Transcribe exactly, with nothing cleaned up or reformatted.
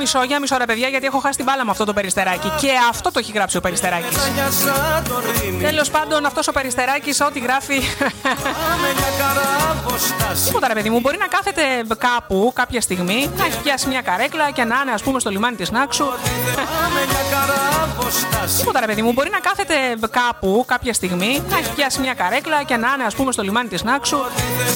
μισό, για μισό ρε παιδιά, γιατί έχω χάσει την μπάλα με αυτό το Περιστεράκι. Και αυτό το έχει γράψει ο Περιστεράκης. Τέλος πάντων, αυτός ο Περιστεράκης, ό,τι γράφει. Τίποτα ρε παιδί μου, μπορεί να κάθεται κάπου κάποια στιγμή, να έχει πιάσει μια καρέκλα και να είναι, ας πούμε, στο λιμάνι της Νάξου. Τίποτα ρε παιδί μου, μπορεί να κάθεται κάπου κάποια στιγμή, να έχει πιάσει μια καρέκλα και να είναι, ας πούμε, στο λιμάνι της Νάξου